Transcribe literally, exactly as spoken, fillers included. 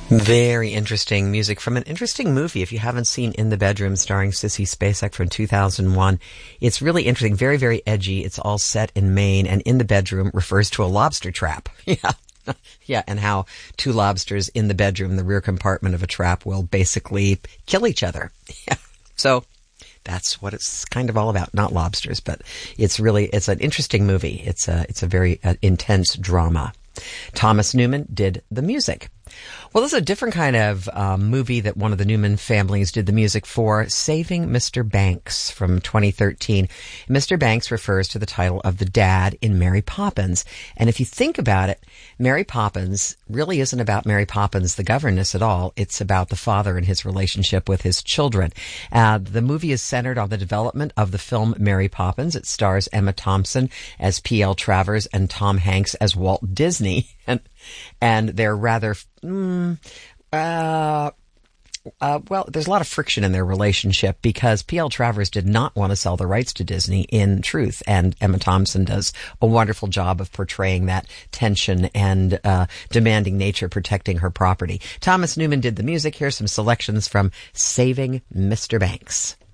Very interesting music from an interesting movie. If you haven't seen In the Bedroom starring Sissy Spacek from two thousand one, it's really interesting, very, very edgy. It's all set in Maine, and In the Bedroom refers to a lobster trap. Yeah. Yeah, and how two lobsters in the bedroom, the rear compartment of a trap, will basically kill each other. Yeah. So that's what it's kind of all about. Not lobsters, but it's really, it's an interesting movie. It's a, it's a very uh, intense drama. Thomas Newman did the music. Well, this is a different kind of um, movie that one of the Newman families did the music for, Saving Mister Banks from twenty thirteen. Mister Banks refers to the title of the dad in Mary Poppins. And if you think about it, Mary Poppins really isn't about Mary Poppins, the governess, at all. It's about the father and his relationship with his children. Uh, the movie is centered on the development of the film Mary Poppins. It stars Emma Thompson as P L Travers and Tom Hanks as Walt Disney. And, and they're rather... Mm, uh, uh, well, there's a lot of friction in their relationship because P L Travers did not want to sell the rights to Disney in truth, and Emma Thompson does a wonderful job of portraying that tension and uh, demanding nature protecting her property. Thomas Newman did the music. Here's some selections from Saving Mister Banks.